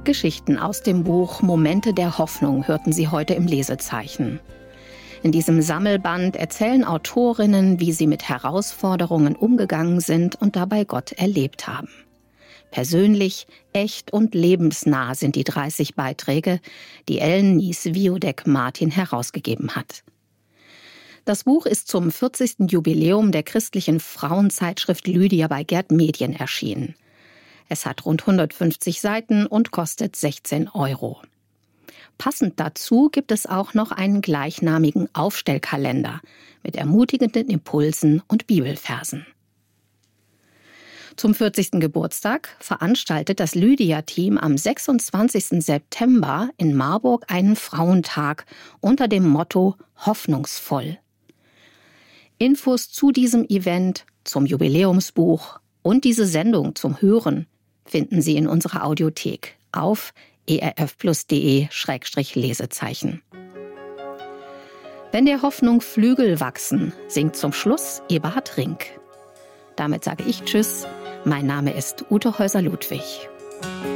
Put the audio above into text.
Geschichten aus dem Buch Momente der Hoffnung hörten Sie heute im Lesezeichen. In diesem Sammelband erzählen Autorinnen, wie sie mit Herausforderungen umgegangen sind und dabei Gott erlebt haben. Persönlich, echt und lebensnah sind die 30 Beiträge, die Ellen Nies-Wiodek-Martin herausgegeben hat. Das Buch ist zum 40. Jubiläum der christlichen Frauenzeitschrift Lydia bei Gerd Medien erschienen. Es hat rund 150 Seiten und kostet 16 €. Passend dazu gibt es auch noch einen gleichnamigen Aufstellkalender mit ermutigenden Impulsen und Bibelversen. Zum 40. Geburtstag veranstaltet das Lydia-Team am 26. September in Marburg einen Frauentag unter dem Motto Hoffnungsvoll. Infos zu diesem Event, zum Jubiläumsbuch und diese Sendung zum Hören finden Sie in unserer Audiothek auf erfplus.de/Lesezeichen. Wenn der Hoffnung Flügel wachsen, singt zum Schluss Eberhard Rink. Damit sage ich Tschüss. Mein Name ist Ute Häuser-Ludwig.